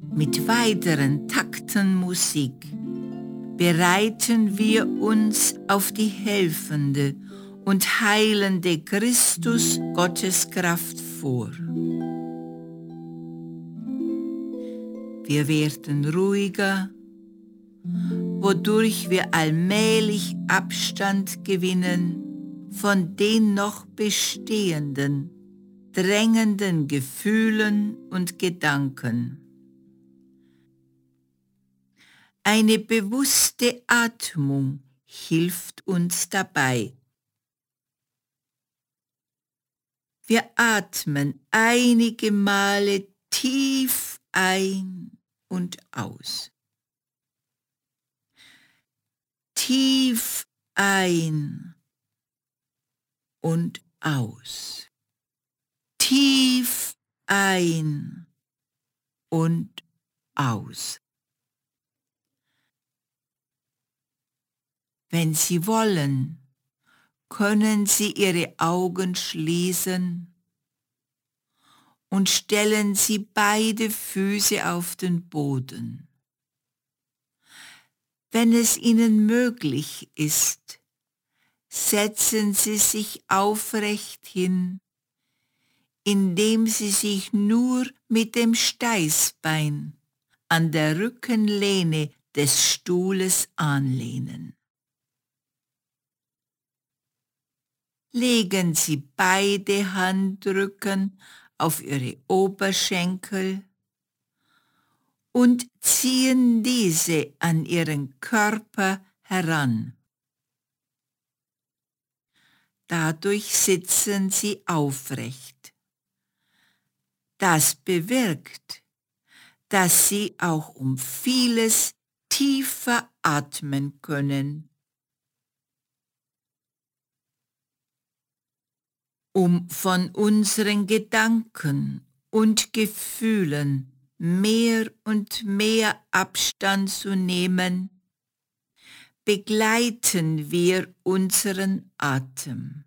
Mit weiteren Takten Musik bereiten wir uns auf die helfende und heilende Christus Gotteskraft vor. Wir werden ruhiger, wodurch wir allmählich Abstand gewinnen von den noch bestehenden, drängenden Gefühlen und Gedanken. Eine bewusste Atmung hilft uns dabei. Wir atmen einige Male tief ein und aus. Tief ein und aus. Tief ein und aus. Wenn Sie wollen, können Sie Ihre Augen schließen und stellen Sie beide Füße auf den Boden. Wenn es Ihnen möglich ist, setzen Sie sich aufrecht hin, indem Sie sich nur mit dem Steißbein an der Rückenlehne des Stuhles anlehnen. Legen Sie beide Handrücken auf Ihre Oberschenkel und ziehen diese an Ihren Körper heran. Dadurch sitzen Sie aufrecht. Das bewirkt, dass Sie auch um vieles tiefer atmen können. Um von unseren Gedanken und Gefühlen mehr und mehr Abstand zu nehmen, begleiten wir unseren Atem.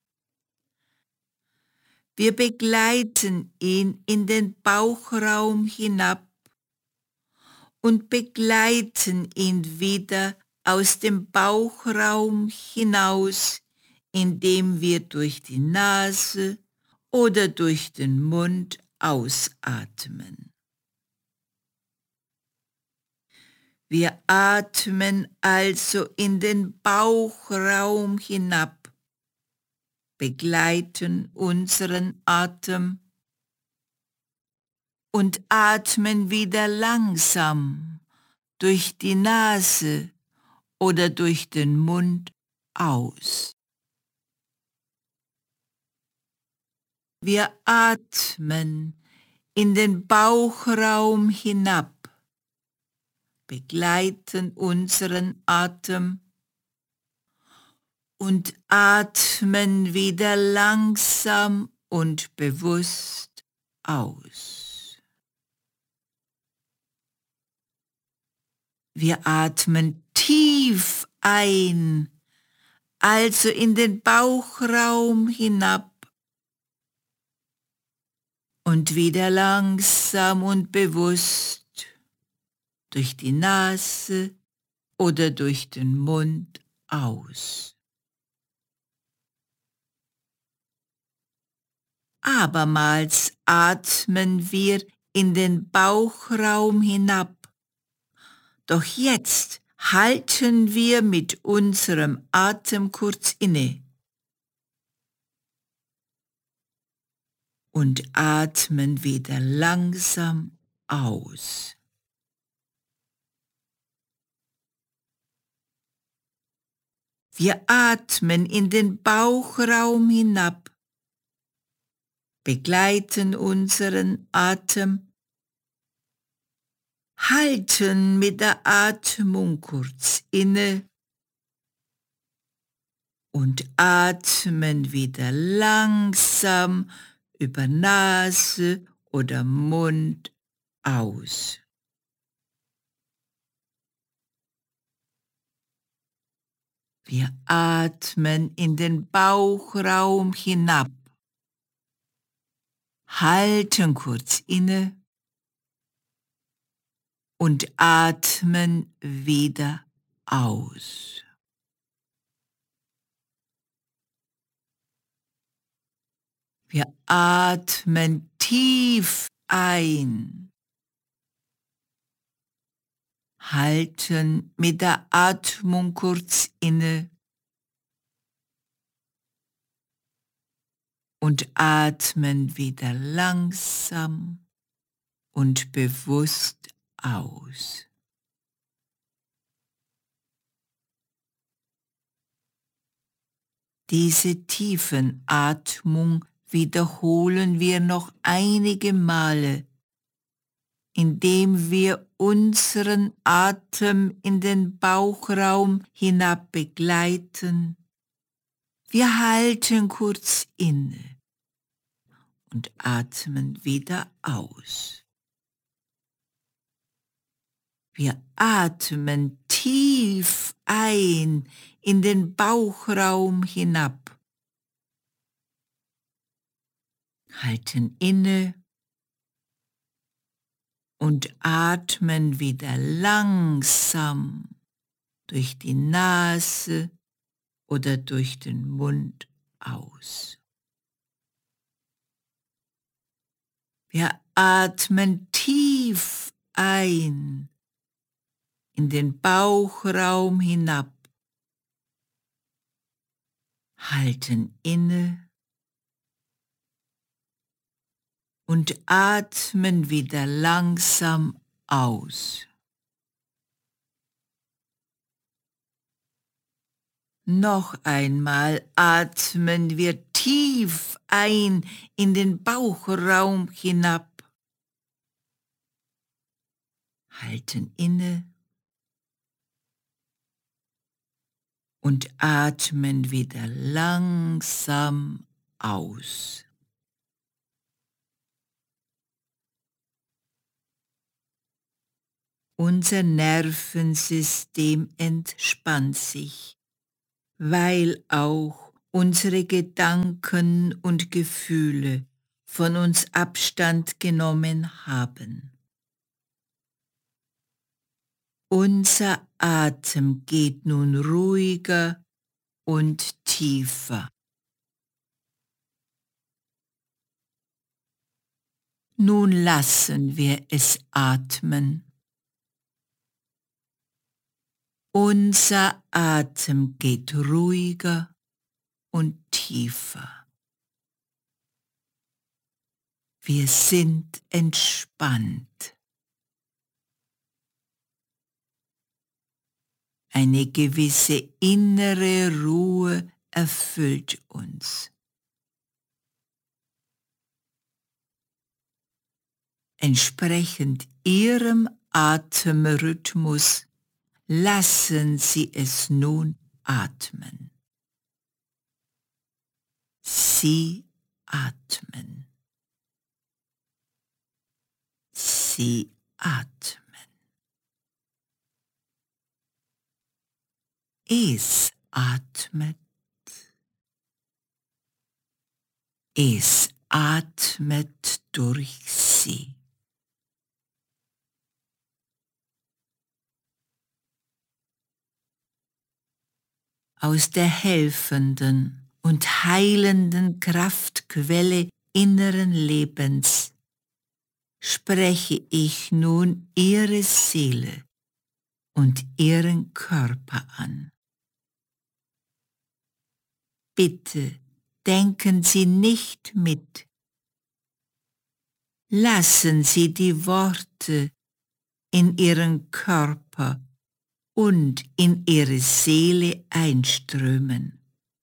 Wir begleiten ihn in den Bauchraum hinab und begleiten ihn wieder aus dem Bauchraum hinaus, indem wir durch die Nase oder durch den Mund ausatmen. Wir atmen also in den Bauchraum hinab, begleiten unseren Atem und atmen wieder langsam durch die Nase oder durch den Mund aus. Wir atmen in den Bauchraum hinab, begleiten unseren Atem und atmen wieder langsam und bewusst aus. Wir atmen tief ein, also in den Bauchraum hinab, und wieder langsam und bewusst durch die Nase oder durch den Mund aus. Abermals atmen wir in den Bauchraum hinab, doch jetzt halten wir mit unserem Atem kurz inne und atmen wieder langsam aus. Wir atmen in den Bauchraum hinab, begleiten unseren Atem, halten mit der Atmung kurz inne und atmen wieder langsam über Nase oder Mund aus. Wir atmen in den Bauchraum hinab, halten kurz inne und atmen wieder aus. Wir atmen tief ein, halten mit der Atmung kurz inne und atmen wieder langsam und bewusst aus. Diese Tiefenatmung wiederholen wir noch einige Male, indem wir unseren Atem in den Bauchraum hinab begleiten. Wir halten kurz inne und atmen wieder aus. Wir atmen tief ein in den Bauchraum hinab, halten inne und atmen wieder langsam durch die Nase oder durch den Mund aus. Wir atmen tief ein in den Bauchraum hinab, halten inne und atmen wieder langsam aus. Noch einmal atmen wir tief ein in den Bauchraum hinab, halten inne und atmen wieder langsam aus. Unser Nervensystem entspannt sich, weil auch unsere Gedanken und Gefühle von uns Abstand genommen haben. Unser Atem geht nun ruhiger und tiefer. Nun lassen wir es atmen. Unser Atem geht ruhiger und tiefer. Wir sind entspannt. Eine gewisse innere Ruhe erfüllt uns. Entsprechend Ihrem Atemrhythmus lassen Sie es nun atmen. Sie atmen. Sie atmen. Es atmet. Es atmet durch Sie. Aus der helfenden und heilenden Kraftquelle inneren Lebens spreche ich nun Ihre Seele und Ihren Körper an. Bitte denken Sie nicht mit. Lassen Sie die Worte in Ihren Körper und in Ihre Seele einströmen.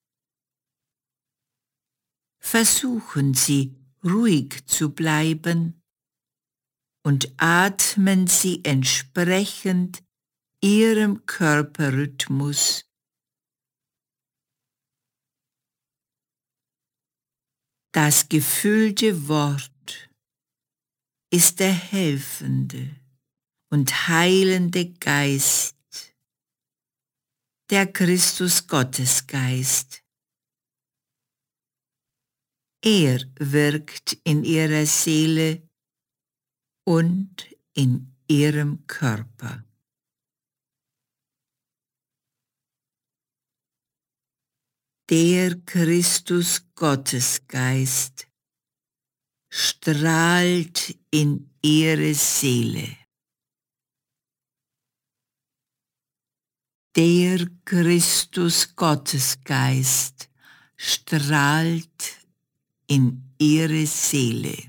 Versuchen Sie, ruhig zu bleiben und atmen Sie entsprechend Ihrem Körperrhythmus. Das gefüllte Wort ist der helfende und heilende Geist, der Christus Gottesgeist. Er wirkt in Ihrer Seele und in ihrem Körper. Der Christus Gottesgeist strahlt in ihre Seele. Der Christus Gottesgeist strahlt in ihre Seele.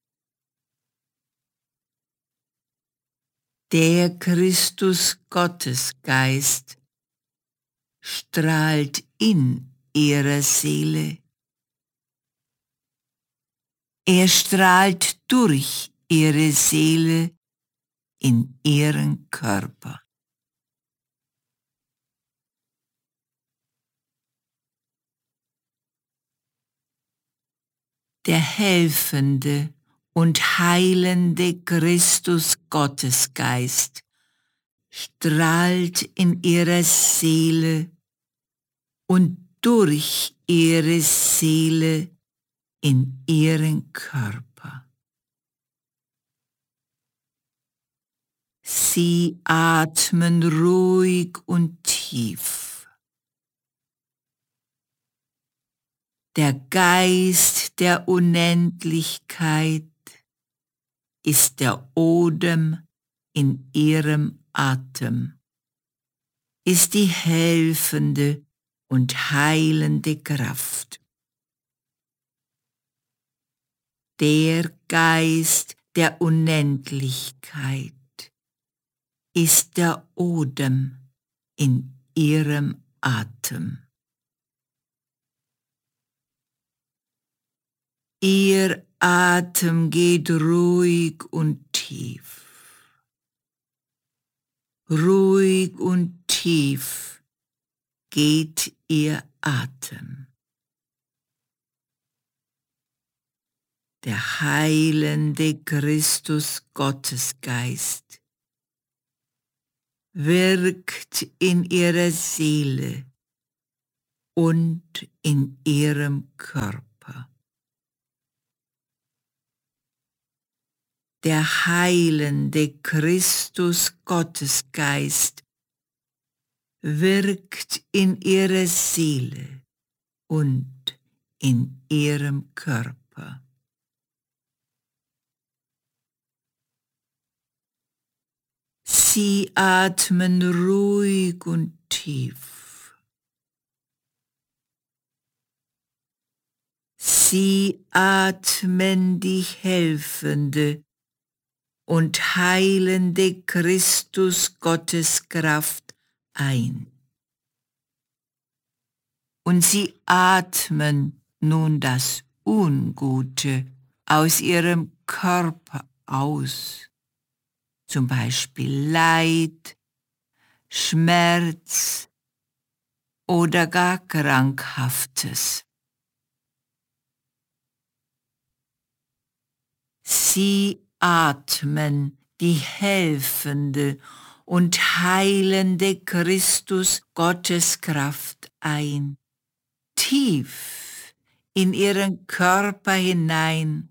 Der Christus Gottesgeist strahlt in ihrer Seele. Er strahlt durch ihre Seele in ihren Körper. Der helfende und heilende Christus Gottesgeist strahlt in ihrer Seele und durch ihre Seele in ihren Körper. Sie atmen ruhig und tief. Der Geist der Unendlichkeit ist der Odem in ihrem Atem, ist die helfende und heilende Kraft. Der Geist der Unendlichkeit ist der Odem in ihrem Atem. Ihr Atem geht ruhig und tief. Ruhig und tief geht ihr Atem. Der heilende Christus Gottesgeist wirkt in ihrer Seele und in ihrem Körper. Der heilende Christus Gottesgeist wirkt in ihrer Seele und in ihrem Körper. Sie atmen ruhig und tief. Sie atmen die helfende und heilende Christus Gotteskraft ein. Und sie atmen nun das Ungute aus ihrem Körper aus. Zum Beispiel Leid, Schmerz oder gar Krankhaftes. Sie atmen die helfende und heilende Christus Gotteskraft ein, tief in ihren Körper hinein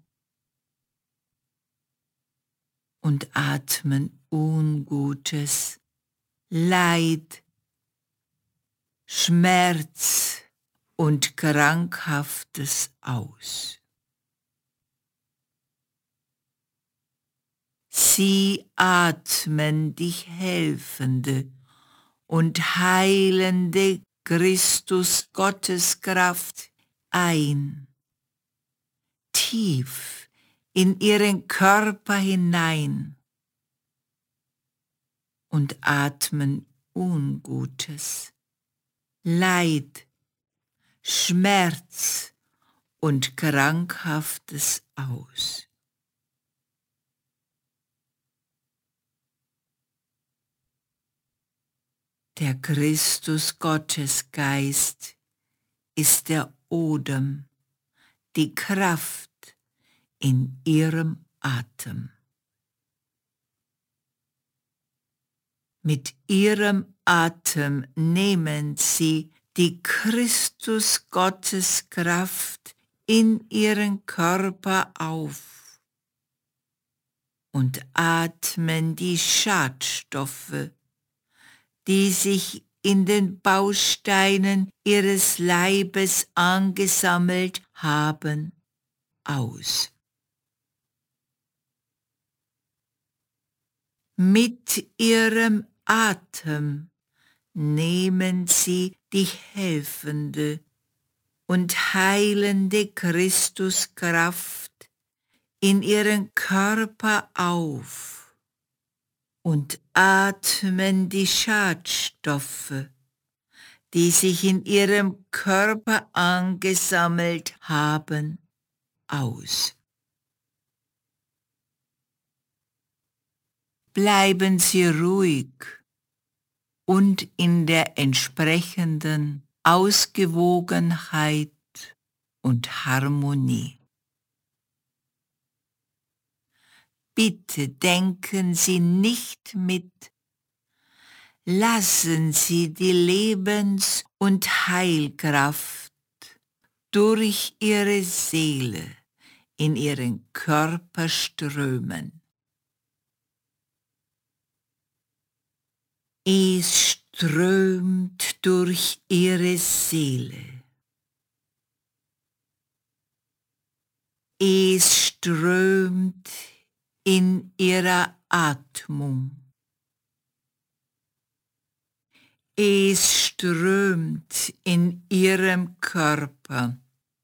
und atmen Ungutes, Leid, Schmerz und Krankhaftes aus. Sie atmen die helfende und heilende Christus Gotteskraft ein, tief in ihren Körper hinein und atmen Ungutes, Leid, Schmerz und Krankhaftes aus. Der Christus Gottesgeist ist der Odem, die Kraft in ihrem Atem. Mit ihrem Atem nehmen sie die Christus Gotteskraft in ihren Körper auf und atmen die Schadstoffe, die sich in den Bausteinen ihres Leibes angesammelt haben, aus. Mit ihrem Atem nehmen sie die helfende und heilende Christuskraft in ihren Körper auf und atmen die Schadstoffe, die sich in ihrem Körper angesammelt haben, aus. Bleiben Sie ruhig und in der entsprechenden Ausgewogenheit und Harmonie. Bitte denken Sie nicht mit, lassen Sie die Lebens- und Heilkraft durch Ihre Seele in Ihren Körper strömen. Es strömt durch Ihre Seele. Es strömt in Ihrer Atmung. Es strömt in Ihrem Körper.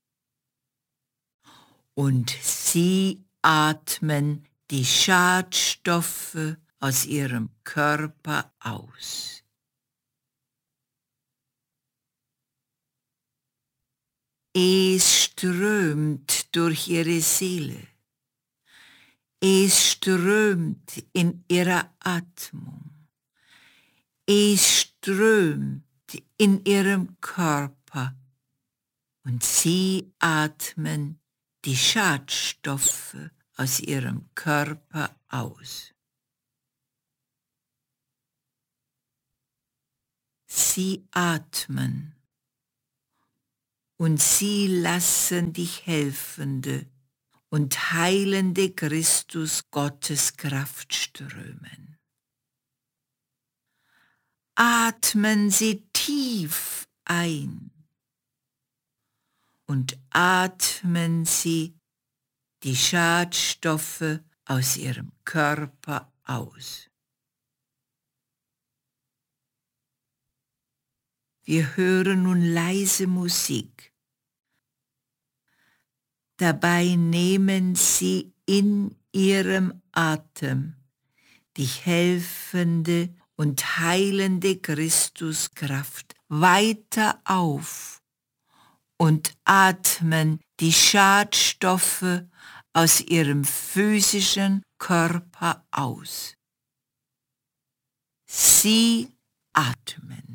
Und Sie atmen die Schadstoffe aus Ihrem Körper aus. Es strömt durch Ihre Seele. Es strömt in Ihrer Atmung. Es strömt in Ihrem Körper. Und Sie atmen die Schadstoffe aus Ihrem Körper aus. Sie atmen und Sie lassen die helfende und heilende Christus Gottes Kraft strömen. Atmen Sie tief ein und atmen Sie die Schadstoffe aus Ihrem Körper aus. Wir hören nun leise Musik. Dabei nehmen Sie in Ihrem Atem die helfende und heilende Christuskraft weiter auf und atmen die Schadstoffe aus Ihrem physischen Körper aus. Sie atmen.